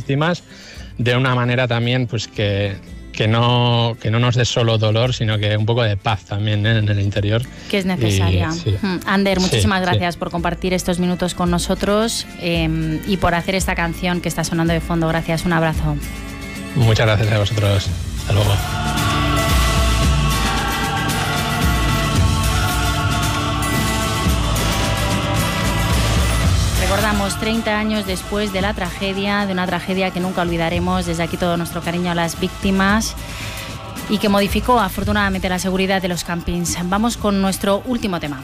víctimas de una manera también pues que no nos dé solo dolor, sino que un poco de paz también en el interior. Que es necesaria. Sí. Ander, muchísimas gracias por compartir estos minutos con nosotros y por hacer esta canción que está sonando de fondo. Gracias, un abrazo. Muchas gracias a vosotros. Hasta luego. Recordamos 30 años después de la tragedia, de una tragedia que nunca olvidaremos. Desde aquí todo nuestro cariño a las víctimas y que modificó afortunadamente la seguridad de los campings. Vamos con nuestro último tema.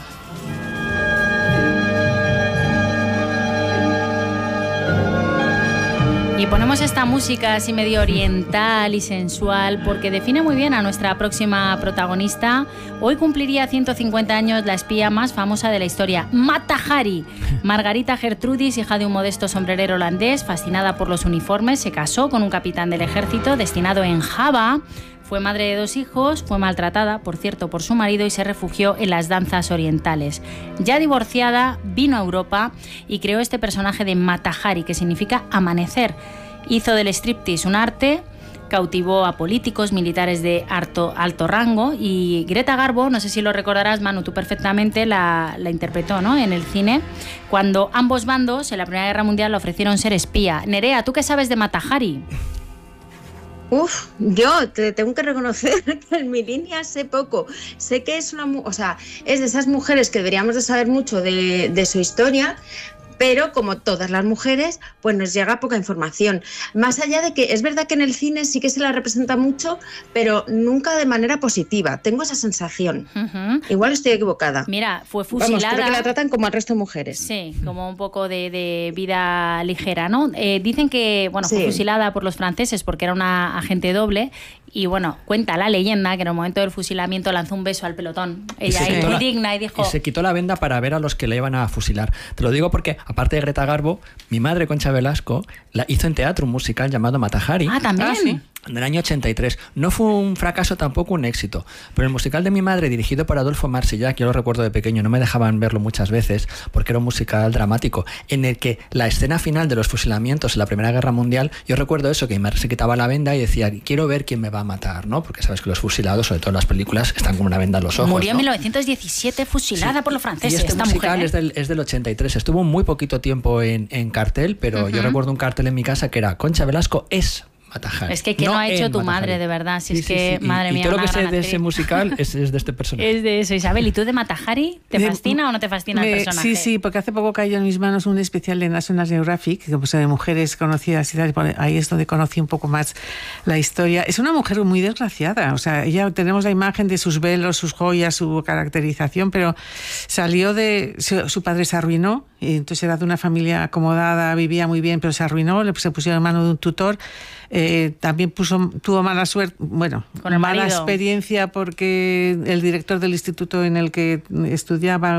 Y ponemos esta música así medio oriental y sensual porque define muy bien a nuestra próxima protagonista. Hoy cumpliría 150 años la espía más famosa de la historia, Mata Hari. Margarita Gertrudis, hija de un modesto sombrerero holandés, fascinada por los uniformes, se casó con un capitán del ejército destinado en Java. Fue madre de 2 hijos, fue maltratada, por cierto, por su marido y se refugió en las danzas orientales. Ya divorciada, vino a Europa y creó este personaje de Mata Hari, que significa amanecer. Hizo del striptease un arte, cautivó a políticos, militares de alto rango y Greta Garbo, no sé si lo recordarás, Manu, tú perfectamente la interpretó, ¿no?, en el cine, cuando ambos bandos en la Primera Guerra Mundial le ofrecieron ser espía. Nerea, ¿tú qué sabes de Mata Hari? Yo te tengo que reconocer que en mi línea sé poco. Sé que es es de esas mujeres que deberíamos de saber mucho de su historia, pero como todas las mujeres, pues nos llega poca información. Más allá de que es verdad que en el cine sí que se la representa mucho, pero nunca de manera positiva. Tengo esa sensación. Igual estoy equivocada. Mira, fue fusilada. Vamos, creo que la tratan como al resto de mujeres. Sí, como un poco de vida ligera, ¿no? Dicen que, bueno, fue fusilada por los franceses porque era una agente doble. Y bueno, cuenta la leyenda que en el momento del fusilamiento lanzó un beso al pelotón. Ella ahí muy digna y dijo... Y se quitó la venda para ver a los que le iban a fusilar. Te lo digo porque, aparte de Greta Garbo, mi madre, Concha Velasco, la hizo en teatro un musical llamado Mata Hari. Ah, ¿también? Ah, ¿sí? En el año 83. No fue un fracaso, tampoco un éxito. Pero el musical de mi madre, dirigido por Adolfo Marsillac, yo lo recuerdo de pequeño, no me dejaban verlo muchas veces, porque era un musical dramático, en el que la escena final de los fusilamientos en la Primera Guerra Mundial, yo recuerdo eso, que mi madre se quitaba la venda y decía, quiero ver quién me va a matar, ¿no? Porque sabes que los fusilados, sobre todo en las películas, están con una venda en los ojos. Murió en ¿no? 1917 fusilada por los franceses. Y este esta musical mujer, es del 83. Estuvo muy poquito tiempo en cartel, pero yo recuerdo un cartel en mi casa que era Concha Velasco es Mata Hari. Es que ¿qué no ha hecho tu madre, de verdad? Si es que, madre mía, y todo lo que sé de actriz. ese musical es de este personaje. Es de eso, Isabel. ¿Y tú de Mata Hari? ¿Te fascina o no te fascina el personaje? Sí, porque hace poco cayó en mis manos un especial de National Geographic, pues, de mujeres conocidas y tal. Ahí es donde conocí un poco más la historia. Es una mujer muy desgraciada. O sea, ella tenemos la imagen de sus velos, sus joyas, su caracterización, pero salió de... Su padre se arruinó, y entonces era de una familia acomodada, vivía muy bien, pero se arruinó, se pusieron en mano de un tutor. También tuvo mala suerte, mala experiencia porque el director del instituto en el que estudiaba,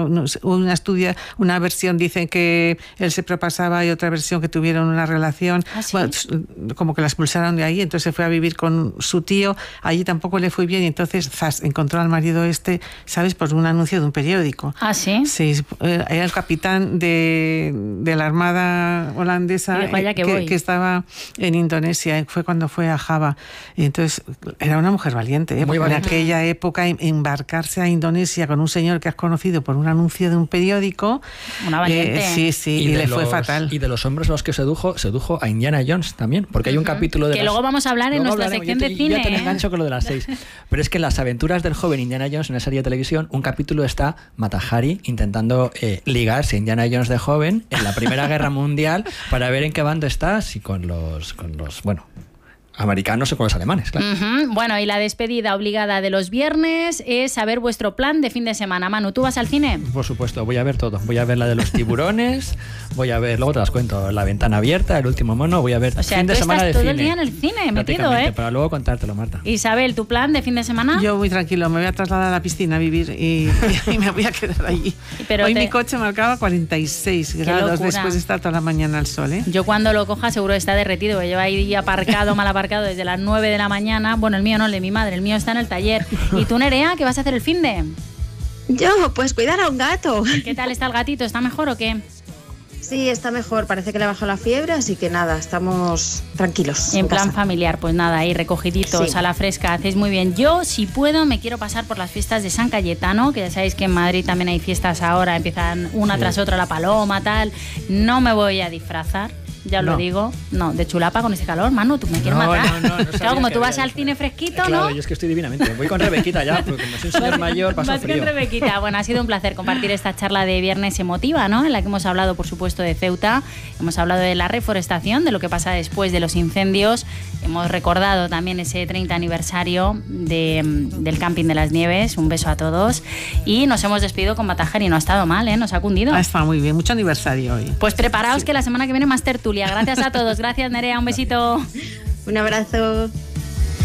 una versión dice que él se propasaba y otra versión que tuvieron una relación. ¿Ah, sí? Bueno, como que la expulsaron de ahí, entonces se fue a vivir con su tío, allí tampoco le fue bien y entonces encontró al marido ¿sabes? Por un anuncio de un periódico. ¿Ah, sí? Sí, era el capitán de la Armada holandesa que estaba en Indonesia. Fue cuando fue a Java. Y entonces era una mujer valiente, porque en aquella época embarcarse a Indonesia con un señor que has conocido por un anuncio de un periódico. Una valiente. Sí, y le fue fatal. Y de los hombres a los que sedujo a Indiana Jones también, porque hay un capítulo de... Que luego vamos a hablar en nuestra sección de cine. Ya te lo engancho con lo de las 6. Pero es que en las aventuras del joven Indiana Jones, en esa serie de televisión, un capítulo está Mata Hari intentando ligarse a Indiana Jones de joven en la Primera Guerra Mundial para ver en qué bando está, si con los americanos o con los alemanes, claro. Bueno, y la despedida obligada de los viernes es saber vuestro plan de fin de semana. Manu, ¿tú vas al cine? Por supuesto, voy a ver todo. Voy a ver la de los tiburones, voy a ver, luego te las cuento, La ventana abierta, El último mono, voy a ver fin de semana de cine. todo el día en el cine metido, para luego contártelo, Marta. Isabel, ¿tu plan de fin de semana? Yo muy tranquilo, me voy a trasladar a la piscina a vivir y me voy a quedar allí. Hoy mi coche marcaba 46 grados después de estar toda la mañana al sol, ¿eh? Yo cuando lo coja seguro está derretido, lleva ahí mal aparcado desde las 9 de la mañana. Bueno, el mío no, el de mi madre, el mío está en el taller. ¿Y tú, Nerea, qué vas a hacer el finde? Yo, pues cuidar a un gato. ¿Qué tal está el gatito? ¿Está mejor o qué? Sí, está mejor, parece que le ha bajado la fiebre, así que nada, estamos tranquilos. En plan familiar, pues nada, ahí recogiditos, sí, a la fresca, hacéis muy bien. Yo, si puedo, me quiero pasar por las fiestas de San Cayetano, que ya sabéis que en Madrid también hay fiestas ahora, empiezan una tras otra, la Paloma, tal. No me voy a disfrazar. Ya lo digo, no, de chulapa con ese calor, Manu, tú me quieres matar. No claro, como tú vas al cine fresquito, ¿no? Claro, yo es que estoy divinamente. Voy con Rebequita ya, porque como soy un señor mayor, paso frío. Con Rebequita. Bueno, ha sido un placer compartir esta charla de viernes emotiva, ¿no? En la que hemos hablado, por supuesto, de Ceuta, hemos hablado de la reforestación, de lo que pasa después de los incendios, hemos recordado también ese 30 aniversario del Camping de las Nieves, un beso a todos, y nos hemos despedido con Mata Hari, no ha estado mal, ¿eh? Nos ha cundido. Ha estado muy bien, mucho aniversario hoy. Pues preparaos que la semana que viene más tertulia. Gracias a todos, gracias Nerea, un besito. Un abrazo.